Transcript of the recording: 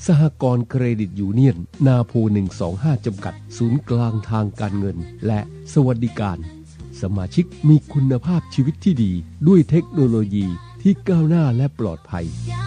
สหกรณ์เครดิตยูเนียนนาโพ125จำกัดศูนย์กลางทางการเงินและสวัสดิการสมาชิกมีคุณภาพชีวิตที่ดีด้วยเทคโนโลยีที่ก้าวหน้าและปลอดภัย